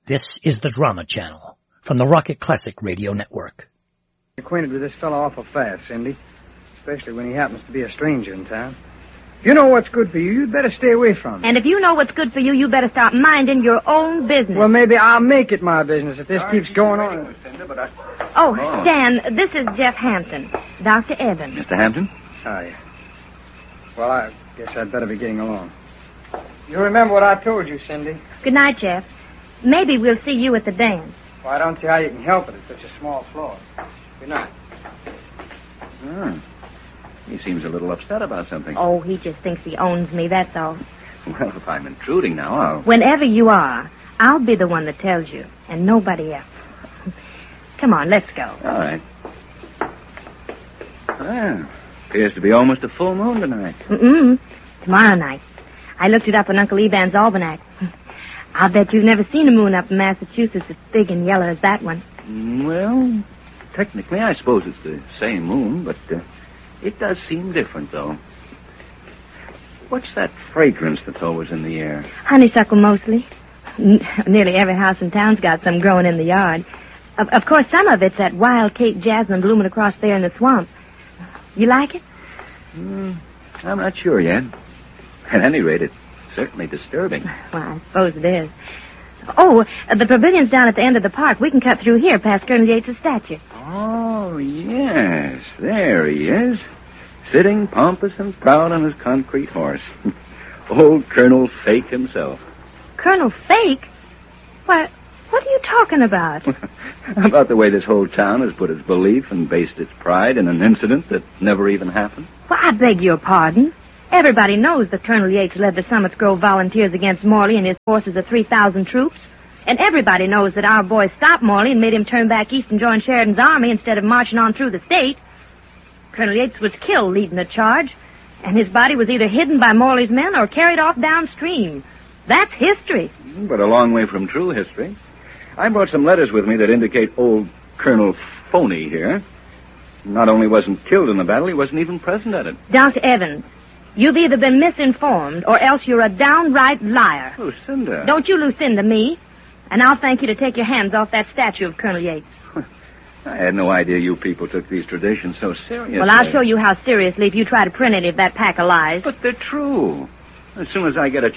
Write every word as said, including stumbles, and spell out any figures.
This is the Drama Channel from the Rocket Classic Radio Network. Acquainted with this fellow awful fast, Cindy. Especially when he happens to be a stranger in town. If you know what's good for you, you'd better stay away from him. And if you know what's good for you, you better start minding your own business. Well, maybe I'll make it my business if this Sorry keeps going on. Lucinda, but I... oh, oh, Stan, this is Jeff Hampton. Doctor Evans. Mister Hampton? Hi. Well, I guess I'd better be getting along. You remember what I told you, Cindy? Good night, Jeff. Maybe we'll see you at the dance. Well, I don't see how you can help it at such a small floor. Good night. Hmm. He seems a little upset about something. Oh, he just thinks he owns me, that's all. Well, if I'm intruding now, I'll... Whenever you are, I'll be the one that tells you, and nobody else. Come on, let's go. All right. Well, appears to be almost a full moon tonight. Mm-mm. Tomorrow night. I looked it up in Uncle Evan's almanac. I'll bet you've never seen a moon up in Massachusetts as big and yellow as that one. Well, technically, I suppose it's the same moon, but uh, it does seem different, though. What's that fragrance that's always in the air? Honeysuckle, mostly. N- nearly every house in town's got some growing in the yard. Of, of course, some of it's that wild Cape jasmine blooming across there in the swamp. You like it? Mm, I'm not sure yet. At any rate, it's certainly disturbing. Well, I suppose it is. Oh, uh, the pavilion's down at the end of the park. We can cut through here past Colonel Yates' statue. Oh, yes. There he is. Sitting pompous and proud on his concrete horse. Old Colonel Fake himself. Colonel Fake? Why, what are you talking about? About the way this whole town has put its belief and based its pride in an incident that never even happened. Well, I beg your pardon. Everybody knows that Colonel Yates led the Summits Grove Volunteers against Morley and his forces of three thousand troops. And everybody knows that our boys stopped Morley and made him turn back east and join Sheridan's army instead of marching on through the state. Colonel Yates was killed leading the charge, and his body was either hidden by Morley's men or carried off downstream. That's history. But a long way from true history. I brought some letters with me that indicate old Colonel Phony here not only wasn't killed in the battle, he wasn't even present at it. Doctor Evans, you've either been misinformed or else you're a downright liar. Lucinda. Don't you Lucinda me. And I'll thank you to take your hands off that statue of Colonel Yates. I had no idea you people took these traditions so seriously. Well, I'll show you how seriously if you try to print any of that pack of lies. But they're true. As soon as I get a